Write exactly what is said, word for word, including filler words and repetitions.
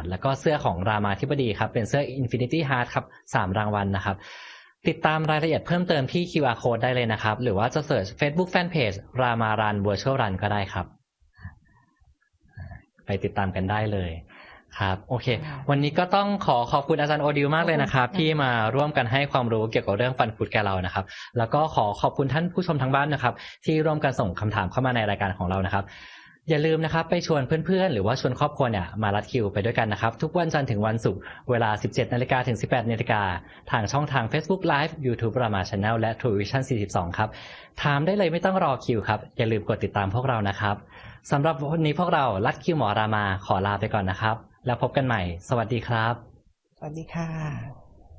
แล้วก็เสื้อของรามาธิบดีครับเป็นเสื้อ Infinity Heart ครับสามรางวัลนะครับติดตามรายละเอียดเพิ่มเติมที่ คิว อาร์ Code ได้เลยนะครับหรือว่าจะเสิร์ช Facebook Fanpage Rama Run Virtual Run ก็ได้ครับไปติดตามกันได้เลยครับโอเควันนี้ก็ต้องขอขอบคุณอาจารย์โอดิวมากเลยนะครับที่มาร่วมกันให้ความรู้เกี่ยวกับเรื่องฟันคุดแก่เรานะครับแล้วก็ขอขอบคุณท่านผู้ชมทางบ้านนะครับที่ร่วมกันส่งคำถามเข้ามาในรายการของเรานะครับอย่าลืมนะครับไปชวนเพื่อนๆหรือว่าชวนครอบครัวเนี่ยมารัดคิวไปด้วยกันนะครับทุกวันจันทร์ถึงวันศุกร์เวลา สิบเจ็ดนาฬิกา ถึง สิบแปดนาฬิกาทางช่องทาง Facebook Live YouTube Rama Channel และ True Vision สี่สิบสองครับถามได้เลยไม่ต้องรอคิวครับอย่าลืมกดติดตามพวกเรานะครับสำหรับวันนี้พวกเรารัดคิวหมอรามาขอลาไปก่อนนะครับแล้วพบกันใหม่สวัสดีครับสวัสดีค่ะ